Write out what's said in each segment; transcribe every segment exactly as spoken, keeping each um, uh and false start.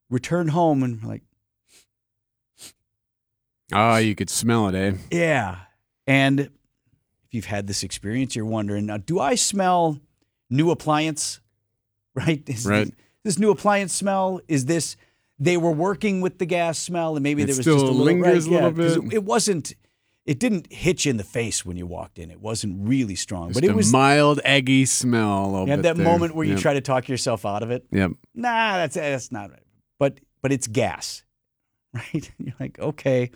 returned home and like, oh, you could smell it, eh? yeah. And if you've had this experience, you're wondering, now, do I smell new appliance? Right? Is right. This, this new appliance smell? Is this, they were working with the gas smell and maybe it there was still just a little, lingers right, a little yeah, bit. It, it wasn't, it didn't hit you in the face when you walked in. It wasn't really strong. Just but it a was mild, eggy smell. A little you have bit that there. moment where yep. you try to talk yourself out of it. Yep. Nah, that's that's not right. But but it's gas, right? You're like, okay.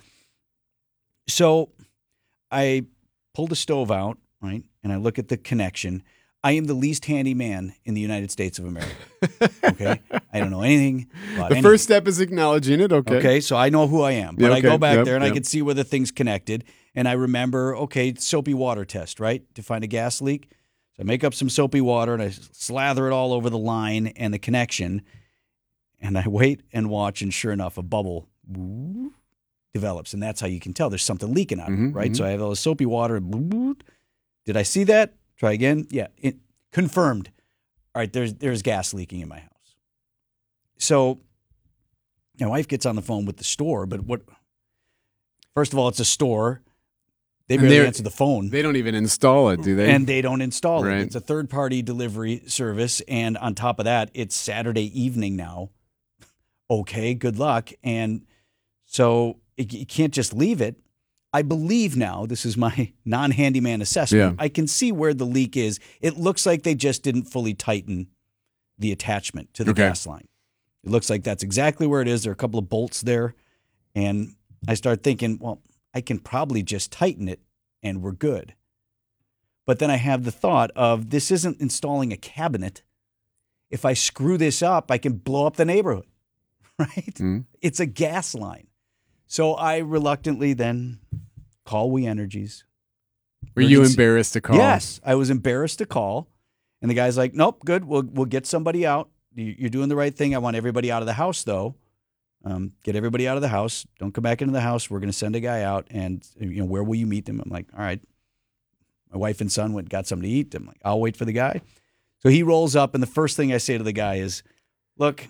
So I pull the stove out, right, and I look at the connection. I am the least handy man in the United States of America. Okay, I don't know anything about The anything. first step is acknowledging it. Okay. Okay, so I know who I am, but Yeah, I go okay. back Yep, there and yep. I can see where the thing's connected, and I remember, okay, soapy water test, right, to find a gas leak. So I make up some soapy water and I slather it all over the line and the connection, and I wait and watch, and sure enough, a bubble develops, and that's how you can tell there's something leaking out of Mhm, it, right? mhm. So I have all the soapy water. Did I see that? Try again. Yeah, it confirmed. All right, there's there's gas leaking in my house. So my wife gets on the phone with the store, but what? First of all, it's a store. They And barely they're- answer the phone. They don't even install it, do they? And they don't install Right. it. It's a third-party delivery service, and on top of that, it's Saturday evening now. Okay, good luck. And so it, you can't just leave it. I believe now, this is my non-handyman assessment, Yeah. I can see where the leak is. It looks like they just didn't fully tighten the attachment to the Okay. gas line. It looks like that's exactly where it is. There are a couple of bolts there. And I start thinking, well, I can probably just tighten it and we're good. But then I have the thought of this isn't installing a cabinet. If I screw this up, I can blow up the neighborhood, right? Mhm. It's a gas line. So I reluctantly then call We Energies. Were you Emergency- embarrassed to call? Yes, I was embarrassed to call. And the guy's like, nope, good. We'll, we'll get somebody out. You- You're doing the right thing. I want everybody out of the house, though. Um, get everybody out of the house. Don't come back into the house. We're going to send a guy out. And, you know, where will you meet them? I'm like, all right. My wife and son went and got something to eat. I'm like, I'll wait for the guy. So he rolls up, and the first thing I say to the guy is, look,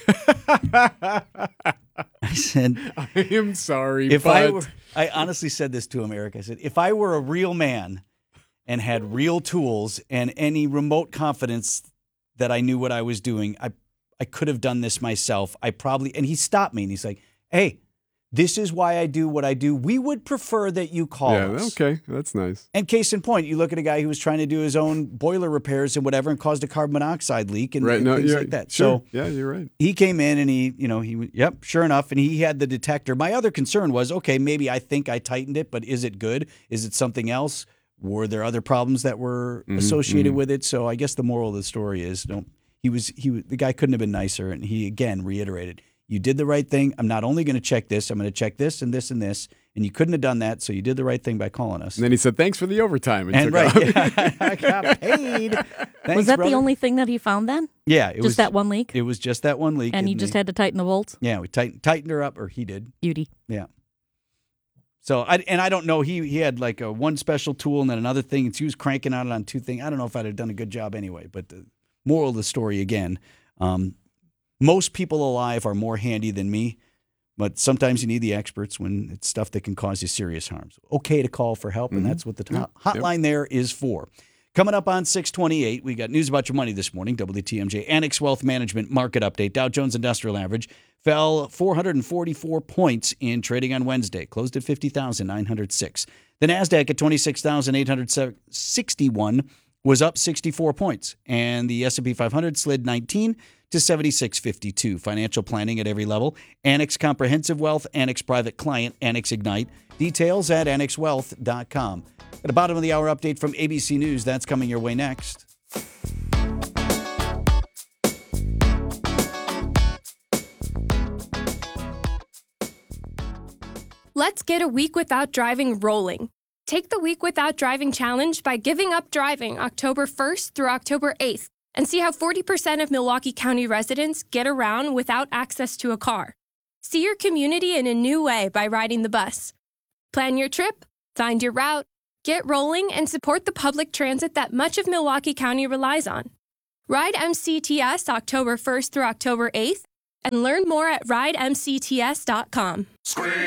I said, I am sorry, if but I were, I honestly said this to him, Eric. I said, if I were a real man and had real tools and any remote confidence that I knew what I was doing, I I could have done this myself. I probably, and he stopped me and he's like, hey, this is why I do what I do. We would prefer that you call yeah, us. okay, that's nice. And case in point, you look at a guy who was trying to do his own boiler repairs and whatever and caused a carbon monoxide leak and, Right, and no, things you're, like that. Sure. So yeah, you're right. he came in and he, you know, he, yep, sure enough. And he had the detector. My other concern was, okay, maybe I think I tightened it, but is it good? Is it something else? Were there other problems that were Mhm, associated mhm. with it? So I guess the moral of the story is, don't, he was, he, was- the guy couldn't have been nicer. And he again reiterated, you did the right thing. I'm not only going to check this, I'm going to check this and this and this. And you couldn't have done that. So you did the right thing by calling us. And then he said, thanks for the overtime. And, And took right, off. yeah, I got paid. Thanks, was that brother. the only thing that he found then? Yeah, it Just was that one leak? It was just that one leak. And he just they- had to tighten the bolts? yeah, we tightened tightened her up, or he did. Beauty. Yeah. So I and I don't know. He he had like a one special tool and then another thing. And he was cranking out it on two things. I don't know if I'd have done a good job anyway. But the moral of the story again, um, most people alive are more handy than me. But sometimes you need the experts when it's stuff that can cause you serious harm. So okay to call for help, and Mhm. that's what the Yeah. top hotline there is for. Coming up on six twenty-eight, we got news about your money this morning. W T M J Annex Wealth Management Market Update. Dow Jones Industrial Average fell four hundred forty-four points in trading on Wednesday, closed at fifty thousand nine hundred six. The NASDAQ at twenty-six thousand eight hundred sixty-one was up sixty-four points, and the S and P five hundred slid nineteen to seventy-six fifty-two. Financial planning at every level. Annex Comprehensive Wealth, Annex Private Client, Annex Ignite. Details at annex wealth dot com. At the bottom of the hour update from A B C News. That's coming your way next. Let's get a week without driving rolling. Take the Week Without Driving Challenge by giving up driving October first through October eighth and see how forty percent of Milwaukee County residents get around without access to a car. See your community in a new way by riding the bus. Plan your trip, find your route, get rolling, and support the public transit that much of Milwaukee County relies on. Ride M C T S October first through October eighth And learn more at ride m c t s dot com.